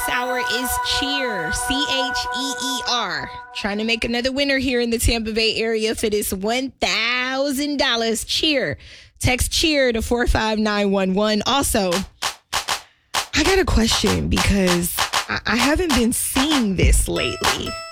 hour is Cheer, Cheer. Trying to make another winner here in the Tampa Bay area for this $1,000. Cheer. Text Cheer to 45911. Also, I got a question because I haven't been seeing this lately.